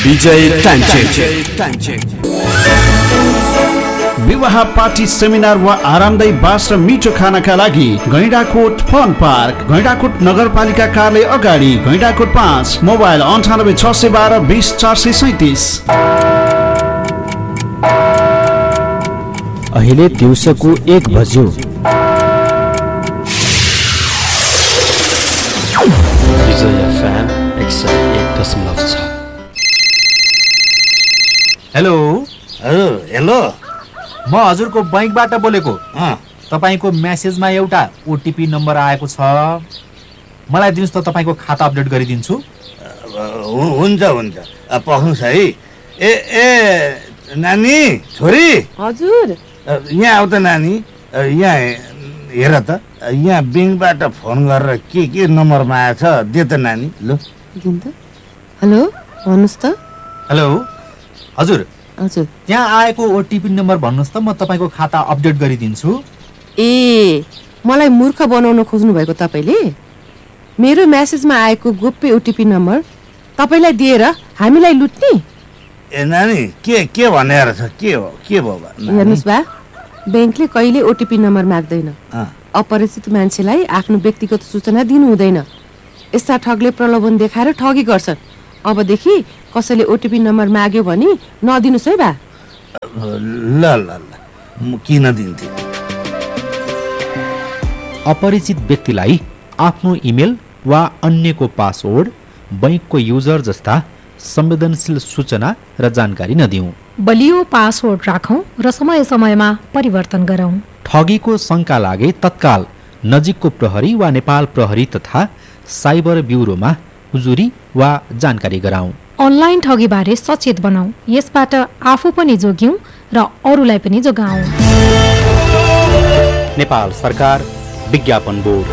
विजय टान्चेन। विवाह party seminar वा आरामदायी बास र मिठो खानाका लागि गैंडाकोट फन पार्क, गैंडाकोट नगरपालिका कार्यालय अगाडि, गैंडाकोट 5, मोबाइल 98 612 20 437। अहिले दिउँसोको 1 बज्यो। विजय FM 101.6। हेलो हेलो, म हजुरको बैंकबाट बोलेको। तपाईको मेसेजमा एउटा ओटिपी नम्बर आएको छ, मलाई दिनुस् त, तपाईको खाता अपडेट गरिदिन्छु। हुन्छ हुन्छ, पख्नुस् है। ए नानी, छोरी। हजुर। यहाँ आऊ त नानी, यहाँ हेर त, यहाँ ब्याङ्कबाट फोन गरेर के नम्बरमा आएछ, दे त नानी। ल दिनु त। हेलो, भन्नुहोस् त। हेलो हजुर, हजुर, यहाँ आएको ओटिपी नम्बर भन्नुहोस् त, म तपाईँको खाता अपडेट गरिदिन्छु। ए, मलाई मूर्ख बनाउन खोज्नु भएको तपाईँले? मेरो मेसेजमा आएको गोप्य ओटिपी नम्बर तपाईँलाई दिएर हामीलाई लुट्ने? ए नानी, के भनेर छ? के हो हेर्नुहोस् बा, ब्याङ्कले कहिले ओटिपी नम्बर माग्दैन। अपरिचित मान्छेलाई आफ्नो व्यक्तिगत सूचना दिनु हुँदैन। यस्ता ठगले प्रलोभन देखाएर ठगी गर्छन्। अबदेखि कसैले ओटिपी नम्बर माग्यो भने नदिनुस् है बा। ल ल ल, म किन दिन्थे? अपरिचित व्यक्तिलाई आफ्नो इमेल वा अन्यको पासवर्ड, बैंकको युजर जस्ता संवेदनशील सूचना र जानकारी नदिऊ। बलियो पासवर्ड राखौं र समय समयमा परिवर्तन गरौं। ठगीको शंका लागे तत्काल नजिकको प्रहरी वा नेपाल प्रहरी तथा साइबर ब्युरोमा उजुरी वा जानकारी गराउँ। अनलाइन ठगीबारे सचेत बनाऊ, यसबाट आफू पनि जोग्यौं र अरूलाई पनि जोगाऊ। नेपाल सरकार, विज्ञापन बोर्ड।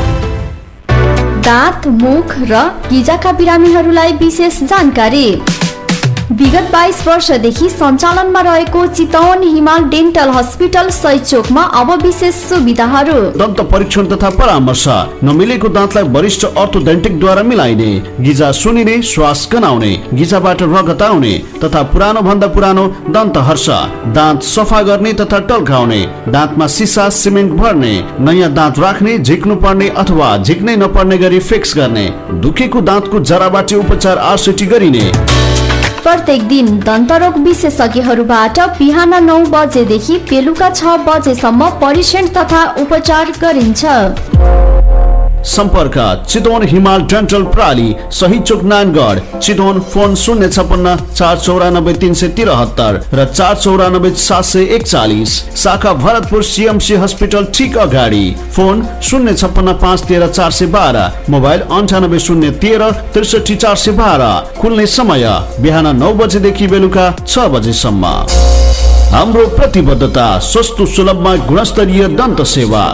दाँत, मुख र गिजाका बिरामीहरूलाई विशेष जानकारी। विगत 22 वर्षदेखि सञ्चालनमा रहेको चितवन हिमाल डेन्टल हस्पिटल सही चोकमा अब विशेष सुविधाहरू। दन्त परीक्षण तथा परामर्श, नमिलेको दाँतलाई वरिष्ठ अर्थोडेन्टिकद्वारा मिलाइने, गिजा सुनिने, श्वास गनाउने, गिजाबाट रगत आउने तथा पुरानो भन्दा पुरानो दन्त हर्ष, दाँत सफा गर्ने तथा टल्काउने, दाँतमा सिसा सिमेन्ट भर्ने, नयाँ दाँत राख्ने, झिक्नु पर्ने अथवा झिक्नै नपर्ने गरी फिक्स गर्ने, दुखेको दाँतको जराबाट उपचार आरसिटी गरिने। प्रत्येक दिन दन्तरोग विशेषज्ञहरूबाट बिहान 9 बजेदेखि बेलुका 6 बजेसम्म परीक्षण तथा उपचार गरिन्छ। सम्पर्क चितवन हिमाल डेन्टल प्राली, सही चोक नानगढ, चितवन। फोन 056 494 373 र 494 741। शाखा भरतपुर CMC हस्पिटल ठीक अगाडि। Phone 056 513 412, mobile 98 013 63 412। खुल्ने समय बिहान 9 बजेदेखि बेलुका 6 बजेसम्म। हाम्रो प्रतिबद्धता सस्तो सुलभमा गुणस्तरीय दन्त सेवा।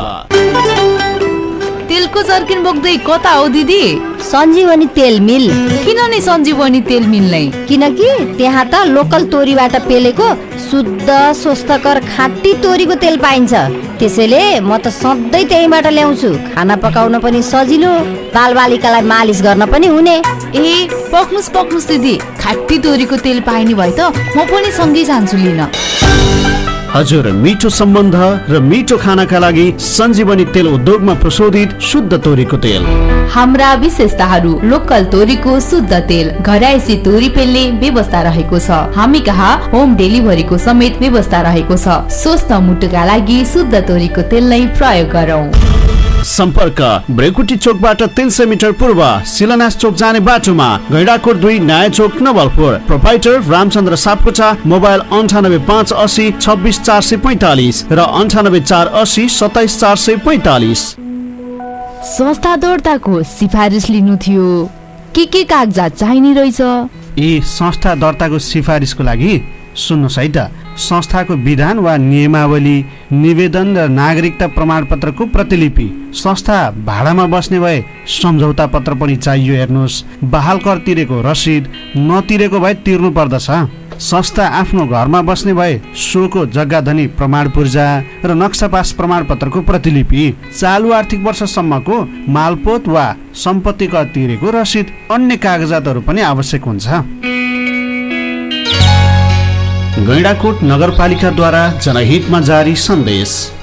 तेलको जर्किन बोक्दै कता हो दिदी? सञ्जीवनी तेल मिल। किन नि सञ्जीवनी तेल मिल नै? किनकि त्यहाँ त लोकल तोरीबाट पेलेको शुद्ध स्वस्थकर खाँटी तोरीको तेल पाइन्छ। त्यसैले म त सधैँ त्यहीबाट ल्याउँछु। खाना पकाउन पनि सजिलो, बालबालिकालाई मालिस गर्न पनि हुने। ए पक्नुस् दिदी, खाँटी तोरीको तेल पाइने भए त म पनि सँगै जान्छु लिन। हजुर, मिठो सम्बन्ध र मिठो खानाका लागि सञ्जीवनी तेल उद्योगमा प्रशोधित शुद्ध तोरीको तेल। हाम्रा विशेषताहरू: लोकल तोरीको शुद्ध तेल, घरायसी तोरी पेल्ने व्यवस्था रहेको छ। हामी कहाँ होम डेलिभरीको समेत व्यवस्था रहेको छ। स्वस्थ मुटुका लागि शुद्ध तोरीको तेल नै प्रयोग गरौँ। सम्पर्क ब्रेकुटी चोकबाट 300 मिटर पूर्व शिलान्यास चोक जाने बाटोमा, गैंडाकोट 2 नयाँ चोक नवलपुर। प्रोपाइटर रामचन्द्र सापकोटा। मोबाइल 98 580 26 445 र 98 480 27 445। संस्था दर्ताको सिफारिस लिनु थियो, के कागजात चाहिने रहेछ? यी संस्था दर्ताको सिफारिसको लागि सुन्नुहोस् है त, संस्थाको विधान वा नियमावली, निवेदन र नागरिकता प्रमाणपत्रको प्रतिलिपि, संस्था भाडामा बस्ने भए सम्झौता पत्र पनि चाहियो। हेर्नुहोस्, बहाल कर तिरेको रसिद, नतिरेको भए तिर्नु पर्दछ। संस्था आफ्नो घरमा बस्ने भए सोको जग्गा धनी प्रमाण पूर्जा र नक्सा पास प्रमाणपत्रको प्रतिलिपि, चालु आर्थिक वर्षसम्मको मालपोत वा सम्पत्ति कर तिरेको रसिद, अन्य कागजातहरू पनि आवश्यक हुन्छ। गैंडाकोट नगरपालिकाद्वारा जनहितमा जारी सन्देश।